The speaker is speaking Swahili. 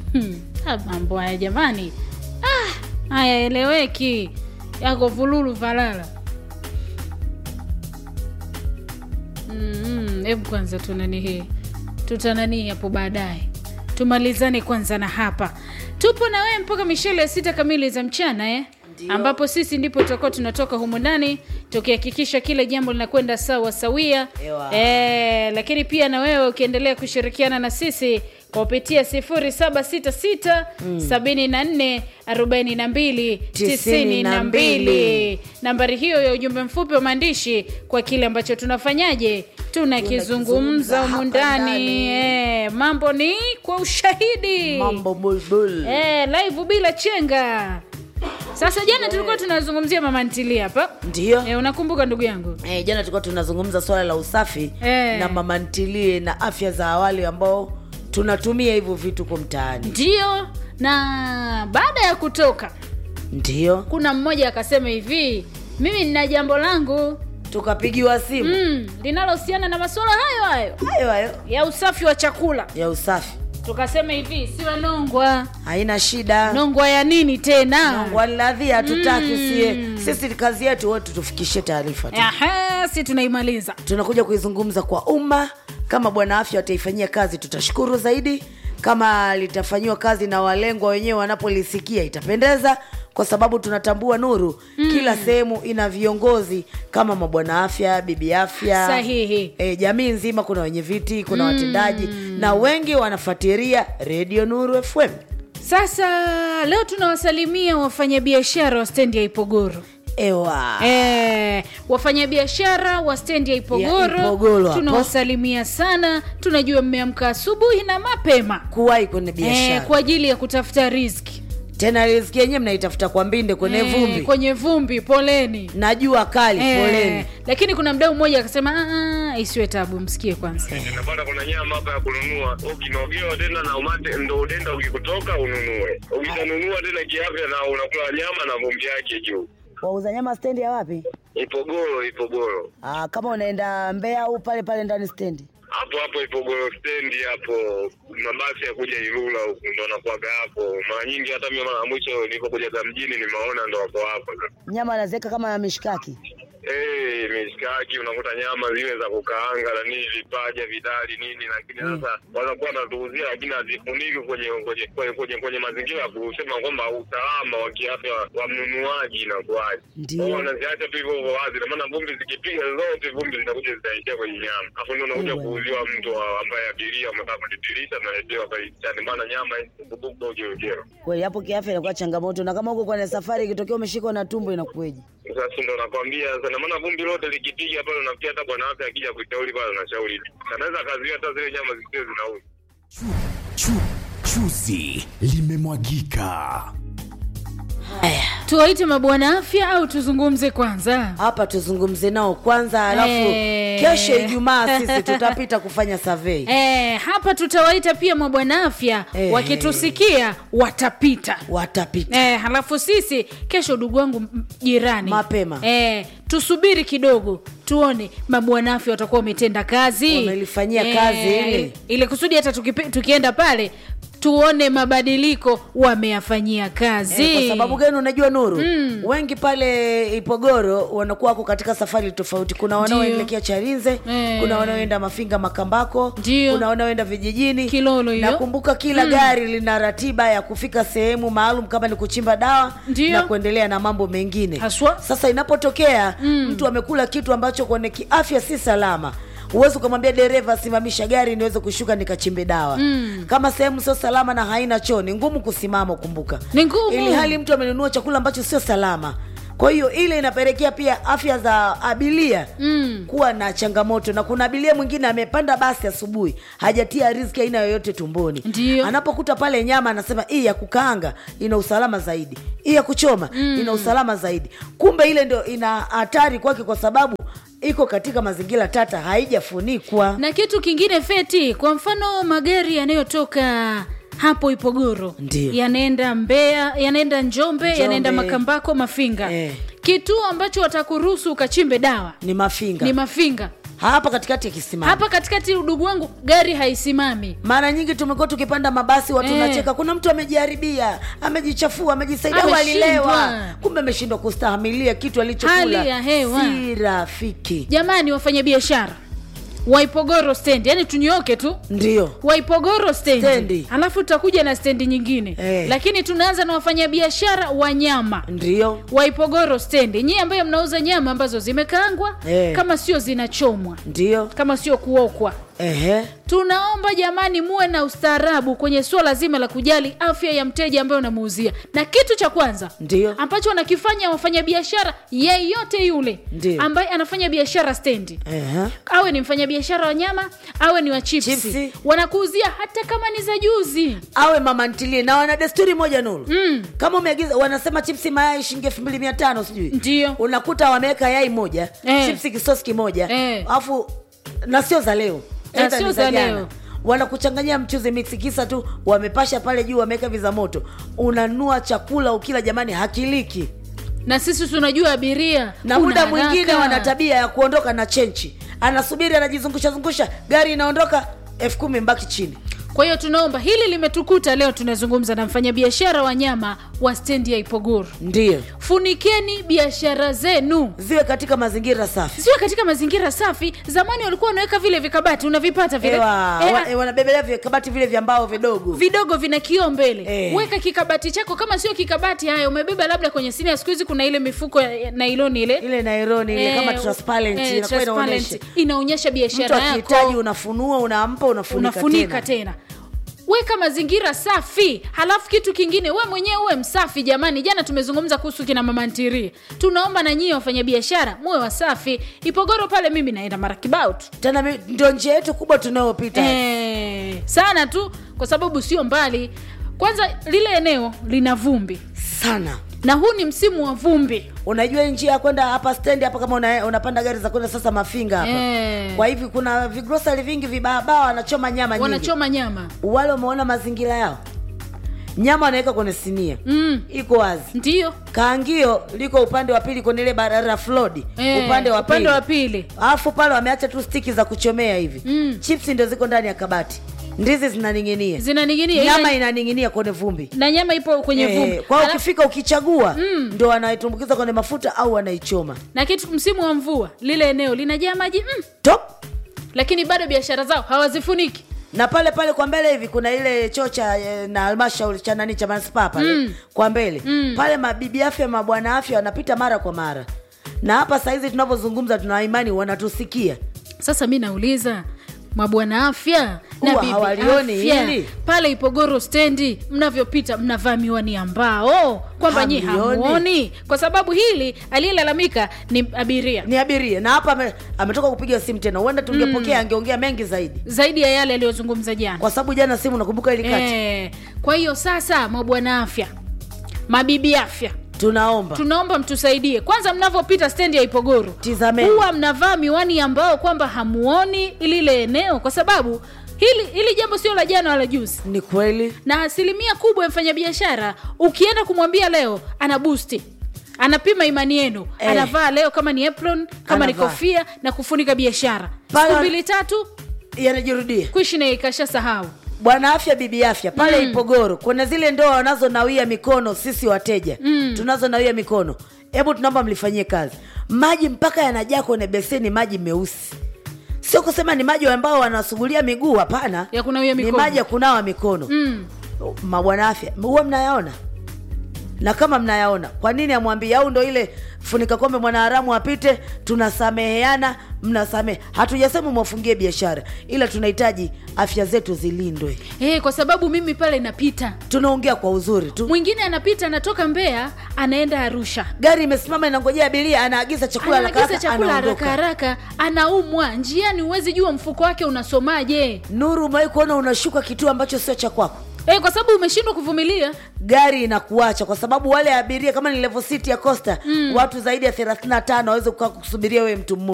Mambo haya jamani. Haya eleweki. Yako vululu valala. Hebu kwanza tutanani hapo baadaye. Tumalizane kwanza na hapa. Tupo na wewe mpaka mishale ya 6 kamili za mchana ambapo sisi ndipo tutakuwa tunatoka humo ndani tukihakikisha kila jambo linakwenda sawa sawia. Lakini pia na wewe ukiendelea kushirikiana na sisi kupitia 0766 74 42 92. Nambari hiyo ya ujumbe mfupi wa maandishi kwa kile ambacho tunafanyaje tunakizungumza humu ndani. Mambo ni kwa ushahidi, mambo bulbul live bila chenga. Sasa jana tulikuwa tunazungumzia mama ntilie hapa. Ndio. Unakumbuka ndugu yangu? Jana tulikuwa tunazungumza swala la usafi na mama ntilie na afya za awali ambao tunatumia hivyo vitu kwa mtaani. Ndio. Na baada ya kutoka ndio kuna mmoja akasema hivi, mimi nina jambo langu. Tukapigiwa simu linalohusiana na masuala hayo ya usafi wa chakula. Ya usafi. Tukasema hivi, siwa nongwa. Haina shida. Nongwa ya nini tena? Nongwa ladhi hatutaki sisi kazi yetu wote tufikishe taarifa tu. Si tunaimaliza. Tunakuja kuizungumza kwa umma. Kama bwana afya ataifanyia kazi tutashukuru zaidi. Kama litafanywa kazi na walengwa wenyewe wanapolisikia itapendeza, kwa sababu tunatambua Nuru kila sehemu ina viongozi kama mabwana afya, bibi afya. Sahihi. Jamii nzima kuna wenye viti, kuna watendaji na wengi wanafuatilia Radio Nuru FM. Sasa leo tunawasalimia wafanyabiashara wa stendi ya Ipogoro. Wafanyabiashara wa stendi ya Ipogoro tunawasalimia sana. Tunajua mmeamka asubuhi na mapema kuwahi kwenye biashara kwa ajili ya kutafuta riziki. Tena riziki yenyewe mnaitafuta kwa mbinde kwenye vumbi. Kwenye vumbi, poleni. Najua kali, poleni. Lakini kuna mdau mmoja akasema isiwe tabu, msikie kwanza. Napata kuna nyama hapa ya kununua. Ukinogewa tena na umate ndo udenda ukikutoka ununue. Ukitanunua tena kiafya na unakula nyama na vumbi yake juu. Wauza nyama stendi ya wapi? Ipogoro. Kama unaenda Mbeya au pale ndani stendi? Hapo Ipogoro stendi hapo. Mabasi ya kuja Ilula huko ndo nakuaga hapo. Mara nyingi hata mimi mara mwisho nilipokuja za mjini nimeona ndo hapo. Nyama anazeka kama mishkaki. Mishkaki unakuta nyama zile za kukaanga na nini, vipaja, vidali nini, lakini sasa wanakuwa wanatuuzia lakini hazifuniki kwenye mazingira ya kusema kwamba usalama wa kiafya wa mnunuaji na kuaje. Wao wanaziacha tu hivyo wazi, na maana vumbi zikipiga zote vumbi zinakuja zitaingia kwenye nyama. Hapo ndio unakuja kuuziwa mtu ambaye abiria ametaka kudirisha na letewa pale, maana nyama kubuka ujeo. Kweli hapo kiafya inakuwa changamoto, na kama uko kwenye safari ikitokea umeshikwa na tumbo inakueje? Sasa ndo nakwambia sana, maana vumbi lote likipiga pale unafikia hata bwana afya akija kushauri pale unashauri. Anaweza kaziwa hata zile nyama zisizo zinauzwa. Chuzi limemwagika. Haya, tuwaite mabwana afya au tuzungumze kwanza? Hapa tuzungumze nao kwanza, alafu kesho Ijumaa sisi tutapita kufanya survey. Hapa tutawaita pia mabwana afya, wakitusikia watapita. Halafu sisi kesho ndugu wangu jirani mapema. Tusubiri kidogo tuone mabwana afya watakuwa wametenda kazi. Wamelifanyia kazi ile kusudi hata tukienda pale tuone mabadiliko wameyafanyia kazi. Kwa sababu gani unajua Nuru? Wengi pale Ipogoro wanakuwa wako katika safari tofauti. Kuna wanaoelekea Charinze, kuna wanaoenda Mafinga Makambako, kuna wanaoenda vijijini Kilolo hiyo. Nakumbuka kila gari lina ratiba ya kufika sehemu maalum, kama ni kuchimba dawa na kuendelea na mambo mengine. Haswa. Sasa inapotokea mtu amekula kitu ambacho kwenye kiafya si salama, uwezo kumwambia dereva simamisha gari niweze kushuka nikachimbe dawa. Kama sehemu sio salama na haina choo, ni ngumu kusimama, kumbuka. Ni ngumu. Ili hali mtu amenunua chakula ambacho sio salama. Kwa hiyo ile inapelekea pia afya za abiria kuwa na changamoto. Na kuna abiria mwingine amepanda basi asubuhi, hajatia riziki aina yoyote tumboni. Anapokuta pale nyama anasema hii ya kukaanga ina usalama zaidi, hii ya kuchoma ina usalama zaidi. Kumbe ile ndio ina hatari kwake, kwa sababu iko katika mazingira tata, haijafunikwa. Na kitu kingine Feti, kwa mfano magari yanayotoka hapo Ipogoro yanaenda Mbeya, yanaenda Njombe, yanaenda Makambako, Mafinga. Kitu ambacho watakuruhusu ukachimbe dawa ni Mafinga. hapa katikati ya kisimani. Hapa katikati, udugu wangu, gari haisimami. Mara nyingi tumekuwa tukipanda mabasi watu nacheka, kuna mtu amejiharibia, amejichafua, amejisaidia, alilewa, kumbe ameshindwa kustahimilia kitu alichokula. Hali ya hewa si rafiki. Jamani, wafanya biashara wa Ipogoro stendi, yani tunyoke tu, ndio wa Ipogoro stendi, alafu tutakuja na stendi nyingine lakini tunaanza na wafanyabiashara wa nyama, ndio wa Ipogoro stendi. Nyinyi ambaye mnauza nyama ambazo zimekaangwa, kama sio zinachomwa, ndio kama sio kuokwa, tunaomba jamani muwe na ustaarabu kwenye swala zima la kujali afya ya mteja ambaye unamuuzia. Na kitu cha kwanza ndio ambacho wanakifanya wafanyabiashara yeyote yule ambaye anafanya biashara stendi, awe ni mfanyabiashara wa nyama, awe ni wa chipsi, wanakuuzia hata kama ni za juzi, awe mama ntilie. Na wana desturi moja Nuru, kama umeagiza, wanasema chipsi mayai shilingi 2500 sijui, ndio unakuta wameweka yai moja, chipsi kisosi kimoja, alafu na sio za leo, sio za leo, wanakuchanganyia mchuzi mix, kisa tu wamepasha pale juu, wameweka viza moto. Unanua chakula ukila, jamani, hakiliki. Na sisi tunajua abiria, na muda mwingine wana tabia ya kuondoka na chenchi, anasubiri, anajizungusha, gari inaondoka, 10,000 mbaki chini. Kwa hiyo tunaomba, hili limetukuta leo, tunazungumza na mfanyabiashara wa nyama wa stendi ya Ipogoro. Ndio. Funikeni biashara zenu ziwe katika mazingira safi. Zamani walikuwa wanaweka vile vikabati, unavipata vile. Wanabebelea vikabati vile vya mbao vidogo vina kioo mbele. Weka kikabati chako, kama sio kikabati haya umebeba labda kwenye sinia. Siku hizi kuna ile mifuko ya nailoni ile nailoni kama transparent, inaonyesha biashara yako. Mtu akihitaji unafunua, unampa, unafunika tena. Weka mazingira safi. Halafu kitu kingine, we mwenyewe uwe msafi jamani. Jana tumezungumza kuhusu kina mama ntirie. Tunaomba na nyinyi wafanya biashara muwe wasafi. Ipogoro pale mimi naenda mara kibao tu. Tena ndio njia yetu kubwa tunayopita. Sana tu, kwa sababu sio mbali. Kwanza lile eneo lina vumbi sana, na huu ni msimu wa vumbi. Unajua njia ya kwenda hapa stendi hapa, kama unapanda gari za kwenda sasa Mafinga hapa. Kwa hivi kuna vigrocery vingi, vibaba wanachoma nyama nyingi. Wale umeona mazingira yao, nyama wanaweka kwenye sinia, iko wazi. Ndio. Kaangio liko upande wa pili kwenye ile barara flood, upande wa pili. Alafu pale wameacha tu stiki za kuchomea hivi. Chips ndio ziko ndani ya kabati. Ndizi zinaning'inia. Nyama inaning'inia kwenye vumbi. Na nyama ipo kwenye vumbi. Kwa ukifika ukichagua, ndio wanaitumbukiza kwenye mafuta au wanaichoma. Na kitu, msimu wa mvua lile eneo linajaa maji top. Lakini bado biashara zao hawazifuniki. Na pale kwa mbele hivi kuna ile chocha na halmashauri cha nani cha manispaa pale kwa mbele. Pale mabibi afya, mabwana afya wanapita mara kwa mara. Na hapa saa hizi tunapozungumza tuna imani wanatusikia. Sasa mimi nauliza, mabwana afya na bibi hawalioni hili pale Ipogoro stendi, mnavyopita mnavaa miwani ambao kwamba nyinyi hamuoni? Kwa sababu hili aliyelalamika ni abiria. Na hapa ametoka kupiga simu tena, huenda tungepokea angeongea mengi zaidi ya yale aliyozungumza jana, kwa sababu jana simu nakumbuka ile kati. Kwa hiyo sasa, mabwana afya, mabibi afya, tunaomba mtusaidie. Kwanza mnavyopita stendi ya Ipogoro, huwa mnavaa miwani ambao kwamba hamuoni lile eneo, kwa sababu hili jambo sio la jana wala juzi. Ni kweli. Na asilimia kubwa ya mfanyabiashara ukienda kumwambia leo, ana boost, anapima imani yenu, anavaa leo kama ni apron, kama ni kofia, na kufunika biashara. Siku 2-3 yanajirudia, kuishi na ikasha sahau. Bwana afya, bibi afya pale Ipogoro kuna zile ndoa wanazonawia mikono. Sisi wateja tunazonawia mikono, hebu tunaomba mlifanyie kazi. Maji mpaka yanajaa kwenye beseni, maji meusi. Sio kusema ni maji ambao wanasugulia miguu, hapana, ni maji ya kunawa mikono. Mabwana afya, huwa mnayaona? Na kama mnayaona, kwa nini amwambie? Au ndo ile funika kombe mwanaharamu apite, tunasameheana, mnasamehe. Hatujasema mwafungie biashara, ila tunahitaji afya zetu zilindwe. Kwa sababu mimi pale napita, tunaongea kwa uzuri tu. Mwingine anapita, anatoka Mbeya anaenda Arusha, gari imesimama inangojea abiria, anaagiza chakula haraka, anaumwa njiani, uwezi jua mfuko wake unasomaje. Nuru, umewahi kuona unashuka kituo ambacho sio cha kwako? Kwa sababu umeshindwa kuvumilia, gari inakuacha, kwa sababu wale abiria, kama ni level city ya Costa, watu zaidi ya 35 waweze kusubiria wewe mtu mmoja.